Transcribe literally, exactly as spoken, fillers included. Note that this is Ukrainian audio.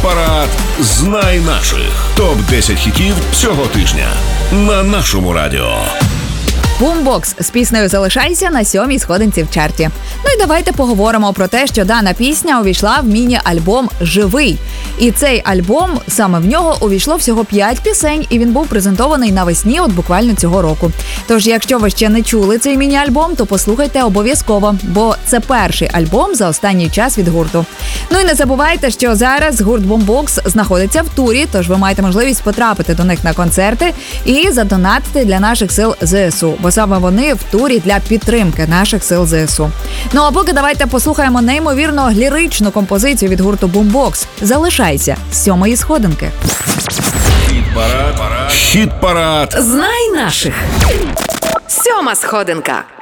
Хіт-парад «Знай наших». топ десять хітів цього тижня на нашому радіо. Бумбокс з піснею «Залишайся» на сьомій сходинці в чарті. Ну і давайте поговоримо про те, що дана пісня увійшла в міні-альбом «Живий». І цей альбом, саме в нього увійшло всього п'ять пісень, і він був презентований навесні от буквально цього року. Тож, якщо ви ще не чули цей міні-альбом, то послухайте обов'язково, бо це перший альбом за останній час від гурту. Ну і не забувайте, що зараз гурт Бумбокс знаходиться в турі, тож ви маєте можливість потрапити до них на концерти і задонатити для наших сил ЗСУ. Бо саме вони в турі для підтримки наших сил ЗСУ. Ну а поки давайте послухаємо неймовірно ліричну композицію від гурту Бумбокс «Залишайся» з сьомої сходинки. Хіт-парад. Хіт-парад. Знай наших. Сьома сходинка.